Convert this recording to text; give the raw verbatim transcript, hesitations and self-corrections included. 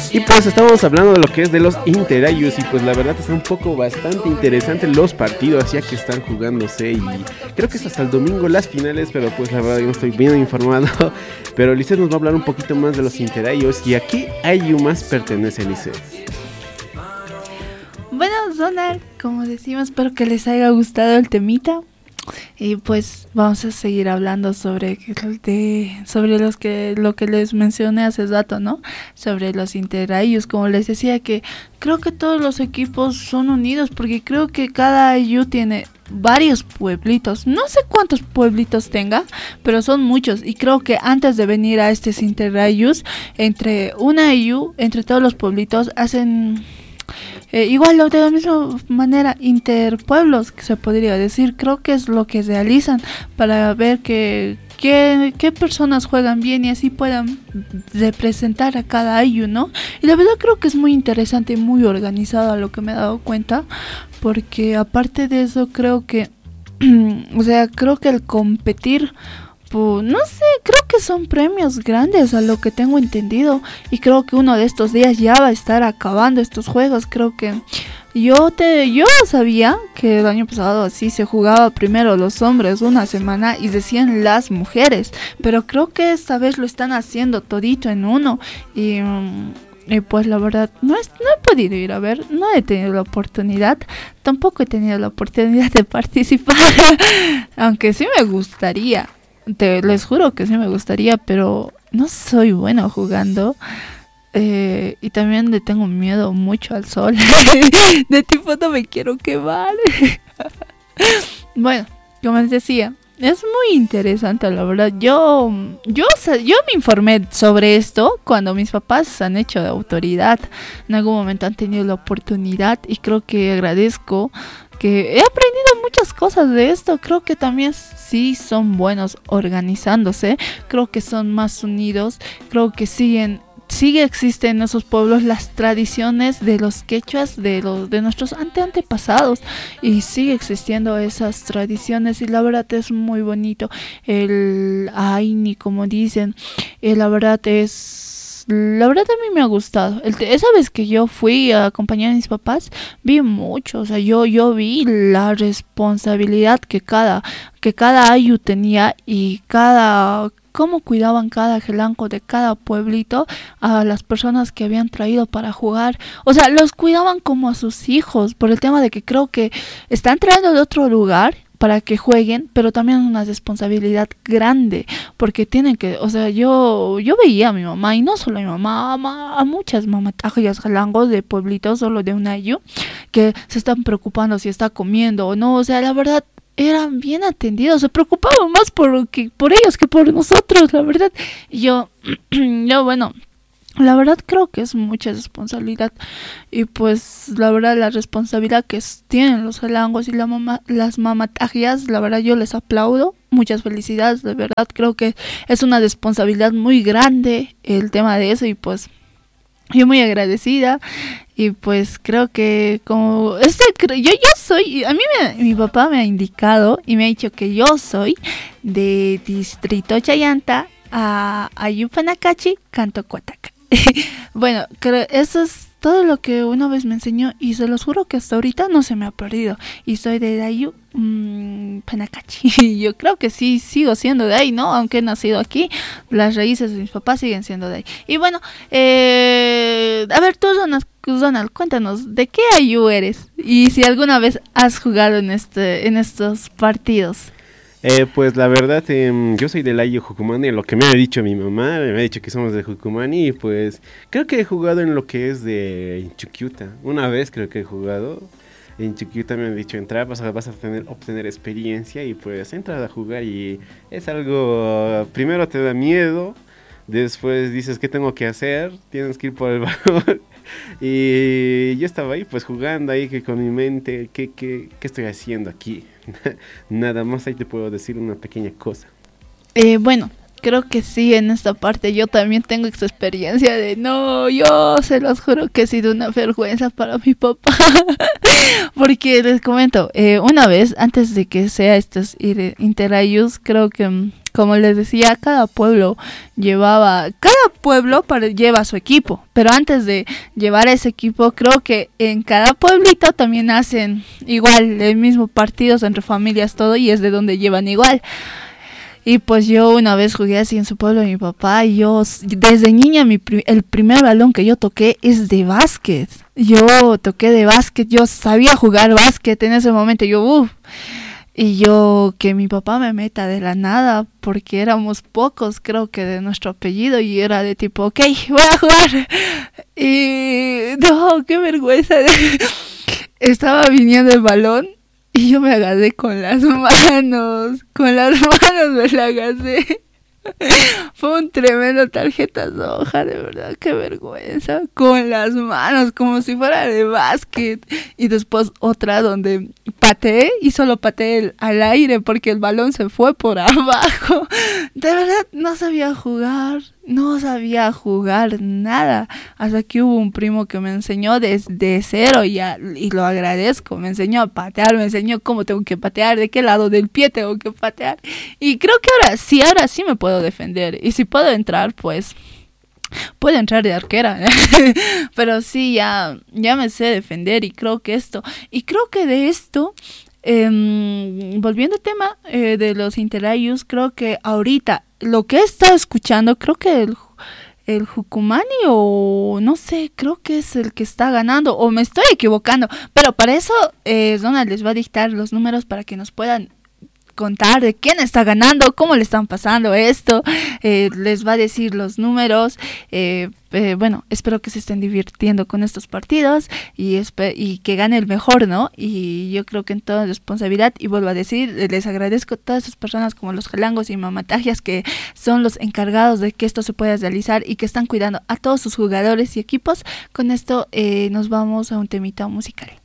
Y pues estábamos hablando de lo que es de los Interayus. Y pues la verdad está un poco bastante interesante los partidos ya que están jugándose. Y creo que es hasta el domingo las finales, pero pues la verdad yo no estoy bien informado. Pero Lisset nos va a hablar un poquito más de los Interayus. ¿Y a qué Ayu más pertenece, Lisset? Bueno, Donald, como decimos, espero que les haya gustado el temita. Y pues vamos a seguir hablando sobre de, sobre los que lo que les mencioné hace rato, ¿no? Sobre los Interayus, como les decía, que creo que todos los equipos son unidos, porque creo que cada Ayu tiene varios pueblitos. No sé cuántos pueblitos tenga, pero son muchos. Y creo que antes de venir a estos Interayus, entre una Ayu, entre todos los pueblitos, hacen... Eh, igual de la misma manera interpueblos, que se podría decir. Creo que es lo que realizan para ver que, que qué personas juegan bien y así puedan representar a cada Ayu, ¿no? Y la verdad creo que es muy interesante y muy organizado, a lo que me he dado cuenta, porque aparte de eso creo que o sea, creo que el competir, pues, no sé, creo que son premios grandes a lo que tengo entendido, y creo que uno de estos días ya va a estar acabando estos juegos. Creo que yo te yo sabía que el año pasado así se jugaba primero los hombres una semana y decían las mujeres, pero creo que esta vez lo están haciendo todito en uno. Y um, Y pues la verdad no, es, no he podido ir a ver, no he tenido la oportunidad, tampoco he tenido la oportunidad de participar, aunque sí me gustaría. Te, les juro que sí me gustaría, pero no soy bueno jugando. Eh, y también le tengo miedo mucho al sol. De tipo no me quiero quemar. Bueno, como les decía, es muy interesante, la verdad. Yo, yo, yo me informé sobre esto cuando mis papás han hecho de autoridad. En algún momento han tenido la oportunidad y creo que agradezco que he aprendido muchas cosas de esto. Creo que también sí son buenos organizándose. Creo que son más unidos. Creo que siguen... Sigue existen en esos pueblos las tradiciones de los quechuas, de los de nuestros ante antepasados, y sigue existiendo esas tradiciones, y la verdad es muy bonito. El Aini, como dicen, eh, la verdad es la verdad a mí me ha gustado. El, esa vez que yo fui a acompañar a mis papás, vi mucho, o sea, yo yo vi la responsabilidad que cada que cada ayu tenía, y cada cómo cuidaban cada gelanco de cada pueblito a las personas que habían traído para jugar. O sea, los cuidaban como a sus hijos, por el tema de que creo que están trayendo de otro lugar para que jueguen, pero también es una responsabilidad grande, porque tienen que, o sea, yo yo veía a mi mamá, y no solo a mi mamá, a, a muchas mamatajillas gelangos de pueblitos, solo de un ayu, que se están preocupando si está comiendo o no. O sea, la verdad, eran bien atendidos, se preocupaban más por que por ellos que por nosotros, la verdad. Y yo, yo bueno, la verdad creo que es mucha responsabilidad, y pues la verdad la responsabilidad que tienen los gelangos y la mama, las mamatajias, la verdad yo les aplaudo, muchas felicidades, de verdad creo que es una responsabilidad muy grande el tema de eso, y pues yo muy agradecida. Y pues creo que como este yo yo soy, a mí me, mi papá me ha indicado y me ha dicho que yo soy de Distrito Chayanta a Ayupanakachi, Canto Cuataca. Bueno, creo eso es todo lo que una vez me enseñó, y se los juro que hasta ahorita no se me ha perdido. Y soy de Ayu mmm, Panakachi. Yo creo que sí sigo siendo de ahí, ¿no? Aunque he nacido aquí, las raíces de mis papás siguen siendo de ahí. Y bueno, eh, a ver, tú, Donald, Donald, cuéntanos, ¿de qué Ayu eres? Y si alguna vez has jugado en este en estos partidos. Eh, pues la verdad, eh, yo soy del Ayu Jucumani, lo que me ha dicho mi mamá, me ha dicho que somos de Jucumani, y pues creo que he jugado en lo que es de Chuquiuta. Una vez creo que he jugado en Chuquiuta, me han dicho entrar, vas a, vas a tener, obtener experiencia, y pues he entrado a jugar, y es algo, primero te da miedo, después dices qué tengo que hacer, tienes que ir por el balón. Y yo estaba ahí pues jugando ahí que con mi mente, ¿qué, qué, qué estoy haciendo aquí? Nada más ahí te puedo decir una pequeña cosa. Eh, bueno, creo que sí, en esta parte yo también tengo esa experiencia de no, yo se los juro que he sido una vergüenza para mi papá. Porque les comento, eh, una vez, antes de que sea estos Interayus, creo que como les decía, cada pueblo llevaba, cada pueblo para, lleva su equipo, pero antes de llevar ese equipo, creo que en cada pueblito también hacen igual, el mismo partidos entre familias, todo, y es de donde llevan igual. Y pues yo una vez jugué así en su pueblo de mi papá, y yo desde niña mi, el primer balón que yo toqué es de básquet. Yo toqué de básquet, yo sabía jugar básquet en ese momento, yo uff. Y yo, que mi papá me meta de la nada, porque éramos pocos, creo que de nuestro apellido, y era de tipo, ok, voy a jugar. Y no, qué vergüenza. Estaba viniendo el balón y yo me agarré con las manos, con las manos me la agarré. Fue un tremendo tarjeta roja, de verdad, qué vergüenza. Con las manos, como si fuera de básquet. Y después otra donde pateé y solo pateé el, al aire porque el balón se fue por abajo. De verdad, no sabía jugar, no sabía jugar nada. Hasta que hubo un primo que me enseñó desde cero y, a, y lo agradezco. Me enseñó a patear, me enseñó cómo tengo que patear, de qué lado del pie tengo que patear. Y creo que ahora sí, ahora sí me puedo defender. Y si puedo entrar, pues puedo entrar de arquera. Pero sí, ya, ya me sé defender y creo que esto, y creo que de esto, eh, volviendo al tema eh, de los Interayus, creo que ahorita lo que he estado escuchando, creo que el, el Jucumani o no sé, creo que es el que está ganando, o me estoy equivocando, pero para eso eh, Donald les va a dictar los números para que nos puedan contar de quién está ganando, cómo le están pasando esto, eh, les va a decir los números, eh, eh, bueno, espero que se estén divirtiendo con estos partidos y, espe- y que gane el mejor, ¿no? Y yo creo que en toda responsabilidad, y vuelvo a decir, les agradezco a todas esas personas como los jalangos y mamatagias que son los encargados de que esto se pueda realizar y que están cuidando a todos sus jugadores y equipos. Con esto eh, nos vamos a un temita musical.